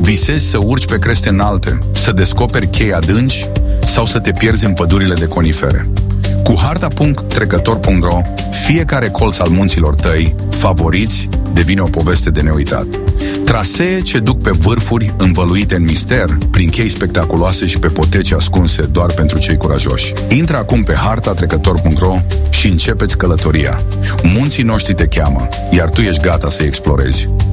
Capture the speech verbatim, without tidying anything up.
Visezi să urci pe creste înalte, să descoperi chei adânci sau să te pierzi în pădurile de conifere. Cu harta punct trecător punct ro, fiecare colț al munților tăi, favoriți, devine o poveste de neuitat. Trasee ce duc pe vârfuri învăluite în mister, prin chei spectaculoase și pe poteci ascunse doar pentru cei curajoși. Intră acum pe harta trecător punct ro și începeți călătoria. Munții noștri te cheamă, iar tu ești gata să-i explorezi.